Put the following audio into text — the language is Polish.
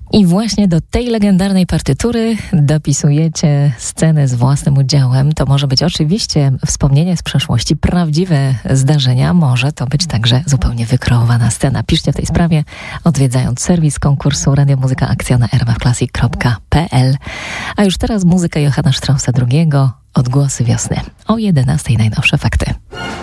I właśnie do tej legendarnej partytury dopisujecie sceny z własnym udziałem. To może być oczywiście wspomnienie z przeszłości, prawdziwe zdarzenia. Może to być także zupełnie wykreowana scena. Piszcie w tej sprawie, odwiedzając serwis konkursu Radio Muzyka Akcja na rmfclassic.pl. A już teraz muzyka Johanna Straussa II, Odgłosy wiosny. O 11:00 najnowsze fakty.